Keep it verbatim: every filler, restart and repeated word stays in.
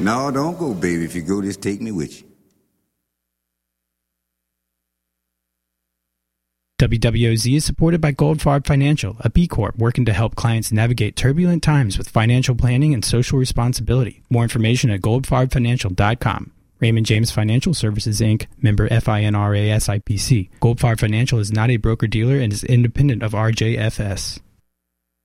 No, don't go, baby. If you go, just take me with you. W W O Z is supported by Goldfarb Financial, a B Corp working to help clients navigate turbulent times with financial planning and social responsibility. More information at goldfarb financial dot com. Raymond James Financial Services, Incorporated, member FINRA S I P C. Goldfarb Financial is not a broker-dealer and is independent of R J F S.